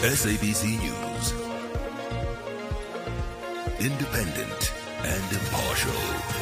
SABC News. Independent and impartial.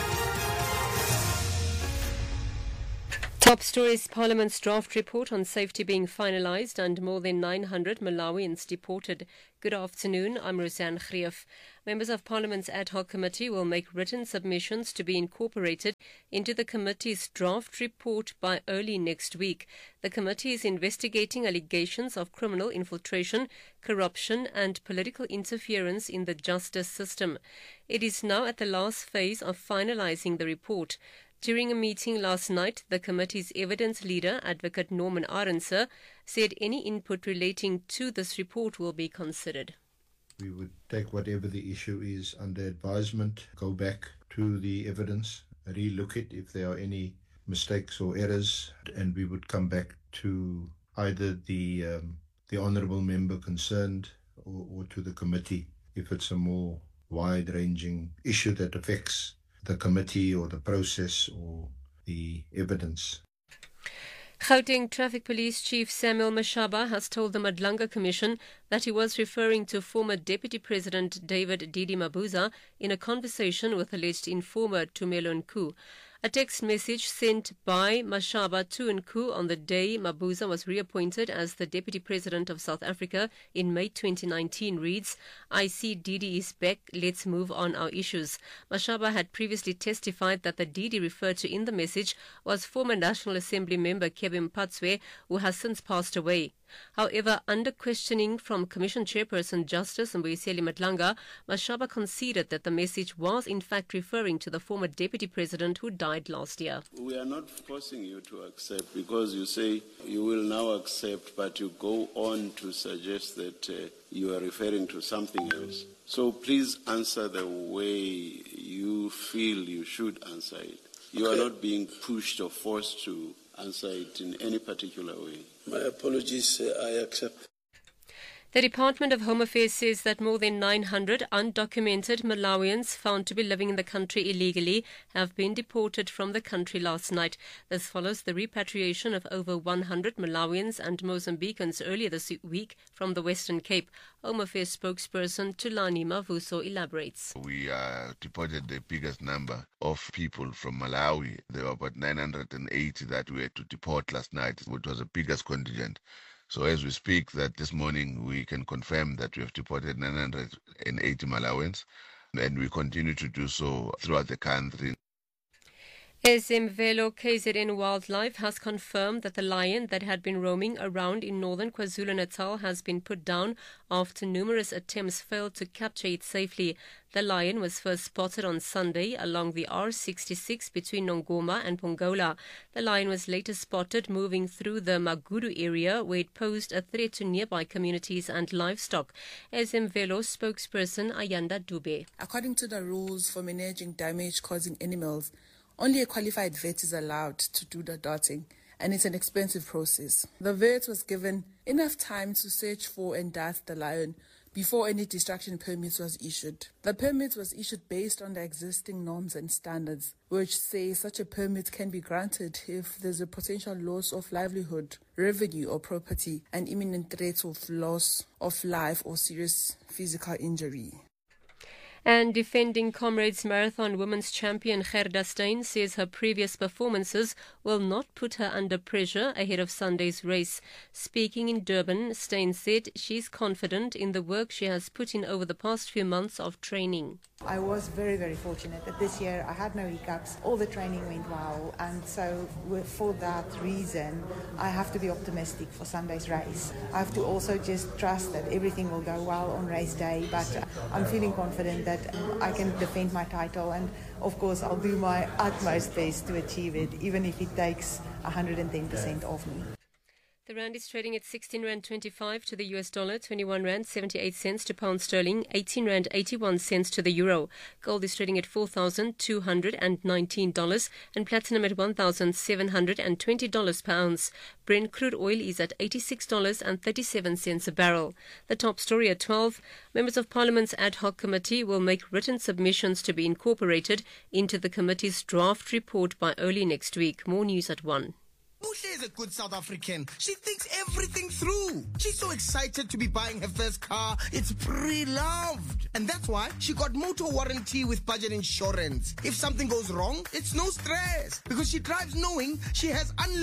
Top stories: Parliament's draft report on safety being finalised and more than 900 Malawians deported. Good afternoon, I'm Roseanne Greef. Members of Parliament's ad hoc committee will make written submissions to be incorporated into the committee's draft report by early next week. The committee is investigating allegations of criminal infiltration, corruption and political interference in the justice system. It is now at the last phase of finalising the report. During a meeting last night, the committee's evidence leader, Advocate Norman Arendse, said any input relating to this report will be considered. We would take whatever the issue is under advisement, go back to the evidence, relook it if there are any mistakes or errors, and we would come back to either the honourable member concerned or to the committee if it's a more wide-ranging issue that affects the committee or the process or the evidence. Gauteng Traffic Police Chief Samuel Mashaba has told the Madlanga Commission that he was referring to former Deputy President David Didi Mabuza in a conversation with alleged informer Tumelo Nku. A text message sent by Mashaba to Nku on the day Mabuza was reappointed as the Deputy President of South Africa in May 2019 reads, "I see Didi is back, let's move on our issues." Mashaba had previously testified that the Didi referred to in the message was former National Assembly member Kevin Patswe, who has since passed away. However, under questioning from Commission Chairperson Justice Mbuyiseli Madlanga, Mashaba conceded that the message was in fact referring to the former Deputy President who died last year. We are not forcing you to accept because you say you will now accept, but you go on to suggest that you are referring to something else. So please answer the way you feel you should answer it. You are not being pushed or forced to answer it in any particular way. My apologies, I accept. The Department of Home Affairs says that more than 900 undocumented Malawians found to be living in the country illegally have been deported from the country last night. This follows the repatriation of over 100 Malawians and Mozambicans earlier this week from the Western Cape. Home Affairs spokesperson Tulani Mavuso elaborates. We deported the biggest number of people from Malawi. There were about 980 that we had to deport last night, which was the biggest contingent. So as we speak, that this morning we can confirm that we have deported 980 Malawians, and we continue to do so throughout the country. Mvelo KZN Wildlife has confirmed that the lion that had been roaming around in northern KwaZulu-Natal has been put down after numerous attempts failed to capture it safely. The lion was first spotted on Sunday along the R66 between Nongoma and Pongola. The lion was later spotted moving through the Magudu area where it posed a threat to nearby communities and livestock. Mvelo spokesperson Ayanda Dube. According to the rules for managing damage-causing animals, only a qualified vet is allowed to do the darting, and it's an expensive process. The vet was given enough time to search for and dart the lion before any destruction permit was issued. The permit was issued based on the existing norms and standards, which say such a permit can be granted if there's a potential loss of livelihood, revenue or property, and imminent threat of loss of life or serious physical injury. And defending Comrades Marathon women's champion Gerda Steyn says her previous performances will not put her under pressure ahead of Sunday's race. Speaking in Durban, Steyn said she's confident in the work she has put in over the past few months of training. I was very, very fortunate that this year I had no hiccups. All the training went well, and so for that reason I have to be optimistic for Sunday's race. I have to also just trust that everything will go well on race day, but I'm feeling confident that I can defend my title, and of course I'll do my utmost best to achieve it, even if it takes 110% of me. The rand is trading at 16 rand 25 to the US dollar, 21 rand 78 cents to pound sterling, 18 rand 81 cents to the euro. Gold is trading at $4,219 and platinum at $1,720 per ounce. Brent crude oil is at $86.37 a barrel. The top story at 12. Members of Parliament's ad hoc committee will make written submissions to be incorporated into the committee's draft report by early next week. More news at 1. Bushle is a good South African. She thinks everything through. She's so excited to be buying her first car. It's pre-loved. And that's why she got motor warranty with Budget Insurance. If something goes wrong, it's no stress because she drives knowing she has unlimited